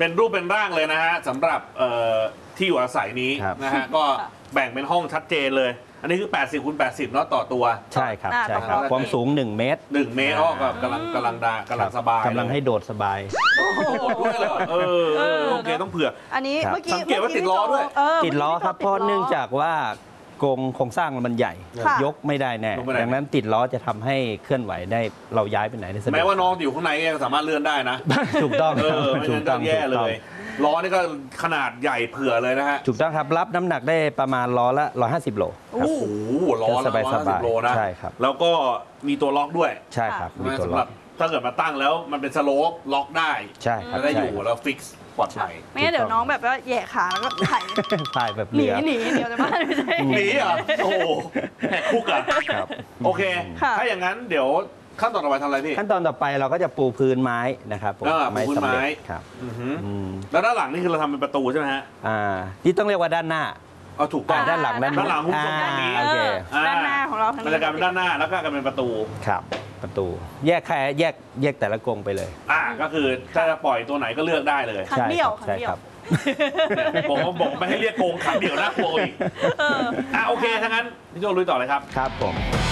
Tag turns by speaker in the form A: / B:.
A: เป็นรูปเป็นร่างเลยนะฮะสำหรับที่อยู่อาศัยนี้นะฮะก็แบ่งเป็นห้องชัดเจนเลยอันนี้คือ80 คูณ 80เนาะต่อตัว
B: ใช่ครับใช่ครับความสูง1 เมตร
A: 1 เมตรก็กำลังสบาย
B: กำลังให้โดดสบาย
A: โดดด้วยเลยโอเคต้องเผื่อ
C: อันนี้เมื่อกี้
A: สังเกตว่าติดล้อด้วย
B: ติดล้อครับเพราะเนื่องจากว่าโครงสร้างมันใหญ่ยกไม่ได้แน่ดังนั้นติดล้อจะทำให้เคลื่อนไหวได้เราย้ายไปไหนได้สะดวก
A: แม้ว่าน้องอยู่ข้างในยังสามารถเลื่อนได้นะ
B: ถูกต้อง
A: ถูกต้องแย่เลยล้อนี่ก็ขนาดใหญ่เผื่อเลยนะฮะ
B: ถูกต้องครับรับน้ำหนักได้ประมาณล้อละ150 โล
A: โอ้โหล้อละ150 โลนะ
B: ใช่ครับ
A: แล้วก็มีตัวล็อกด้วย
B: ใช่ครับมีตัวล็อก
A: ถ้าเกิดมาตั้งแล้วมันเป็นสโลปล็อกได้
B: ใช่ครับ
A: ได้อยู่แล้วฟิกซ์ปลอดภัย
C: ไม่งั้นเดี๋ยวน้องแบบว่าแย่ขาแล้วก็ถ่าย
B: แบบ
C: หนีเดี๋ยวจะบ้านไม่ใช่
A: หนีอ่ะโอ้แหกคุกอ่ะโอเคถ้าอย่างนั้นเดี๋ยวขั้นตอนต่อไปทำอะไรพี่
B: ขั้นตอนต่อไปเราก็จะปูพื้นไม้นะครับ
A: ไม้สำเร็จ
B: ครับ
A: แล้วด้านหลังนี่คือเราทำเป็นประตูใช่ไหมฮะ
B: ที่ต้องเรียกว่าด้านหน้า
A: ถูกต้อง
B: ด้านหลัง
A: ด้านหลังหุ้มตรงนี้
C: ด้านหน้าของเรา
A: มันจะกลายเป็นด้านหน้าแล้วก็กลายเป็นประตู
B: ครับประตูแยกแต่ละกรงไปเลย
A: ก็คือถ้าจะปล่อยตัวไหนก็เลือกได้เลย
C: ขังเดี่ยว
B: ใช่ครับ
A: บอกไม่ให้เรียกกรงขังเดี่ยวน่ากลัวอีกโอเคถ้างั้นพี่โจลุยต่อเลยครับ
B: ครับผม